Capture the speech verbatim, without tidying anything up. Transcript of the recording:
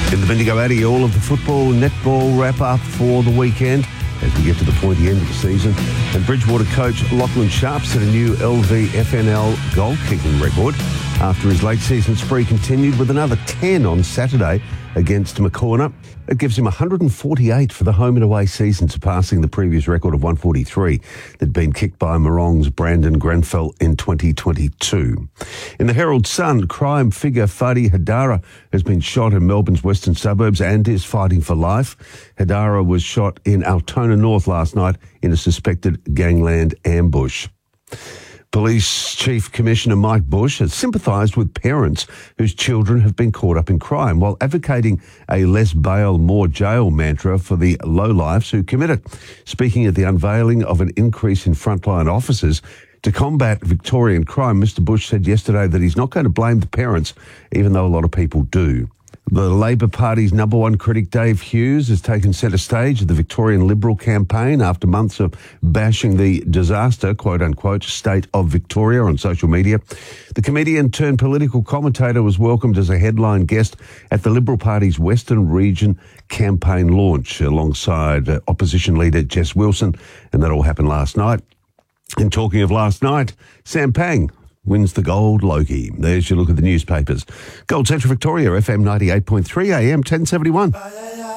In the Bendigo Addy, all of the football, netball wrap-up for the weekend as we get to the pointy end of the season. And Bridgewater coach Lachlan Sharp set a new L V F N L goal-kicking record after his late-season spree continued with another ten on Saturday against McCorner. It gives him one hundred forty-eight for the home and away season, surpassing the previous record of one hundred forty-three that had been kicked by Morong's Brandon Grenfell in twenty twenty-two. In the Herald Sun, crime figure Fadi Hadara has been shot in Melbourne's western suburbs and is fighting for life. Hadara was shot in Altona North last night in a suspected gangland ambush. Police Chief Commissioner Mike Bush has sympathised with parents whose children have been caught up in crime while advocating a less bail, more jail mantra for the lowlifes who commit it. Speaking at the unveiling of an increase in frontline officers to combat Victorian crime, Mister Bush said yesterday that he's not going to blame the parents, even though a lot of people do. The Labor Party's number one critic, Dave Hughes, has taken centre stage at the Victorian Liberal campaign after months of bashing the disaster, quote-unquote, state of Victoria on social media. The comedian turned political commentator was welcomed as a headline guest at the Liberal Party's Western Region campaign launch alongside uh, opposition leader Jess Wilson, and that all happened last night. And talking of last night, Sam Pang wins the Gold Logie. There's your look at the newspapers. Gold Central Victoria, F M ninety-eight point three, A M ten seventy-one.